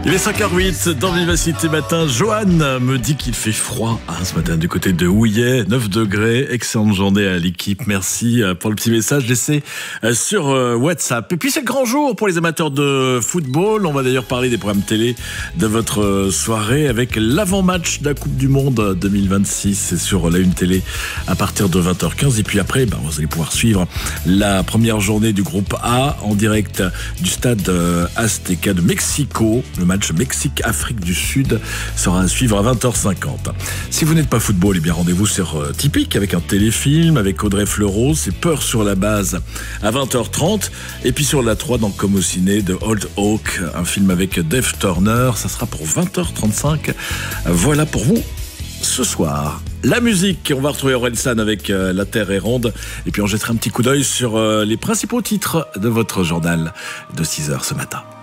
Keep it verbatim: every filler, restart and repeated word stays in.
Il est cinq heures huit dans Vivacité Matin. Johan me dit qu'il fait froid hein, ce matin du côté de Houillet, neuf degrés. Excellente journée à l'équipe. Merci pour le petit message laissé sur WhatsApp. Et puis c'est le grand jour pour les amateurs de football. On va d'ailleurs parler des programmes télé de votre soirée avec l'avant-match de la Coupe du Monde deux mille vingt-six. C'est sur la Une Télé à partir de vingt heures quinze. Et puis après, ben, vous allez pouvoir suivre la première journée du groupe A en direct du stade Azteca de Mexico. Le match Mexique-Afrique du Sud sera à suivre à vingt heures cinquante. Si vous n'êtes pas football, eh bien rendez-vous sur euh, Typique avec un téléfilm avec Audrey Fleurot. C'est Peur sur la base à vingt heures trente. Et puis sur la trois, dans Comme au ciné de Old Oak, un film avec Dave Turner. Ça sera pour vingt heures trente-cinq. Voilà pour vous ce soir. La musique, on va retrouver Orelsan avec euh, La Terre est ronde. Et puis on jettera un petit coup d'œil sur euh, les principaux titres de votre journal de six heures ce matin.